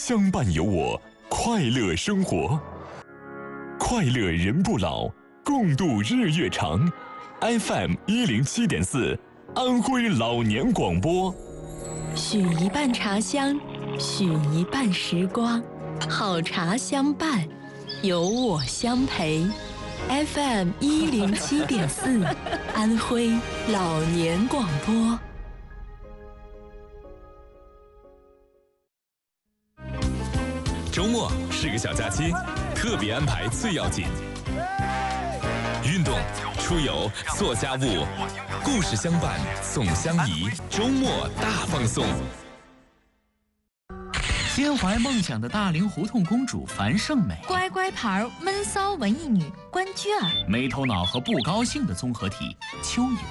相伴有我，快乐生活，快乐人不老，共度日月长。FM107.4，安徽老年广播。 许一半茶香，许一半时光，好茶相伴，有我相陪。FM107.4，安徽老年广播。 周末是个小假期，特别安排最要紧。运动、出游、做家务，故事相伴，送相宜，周末大放送。 心怀梦想的大龄胡同公主樊胜美， 乖乖牌闷骚文艺女关雎尔， 没头脑和不高兴的综合体邱颖。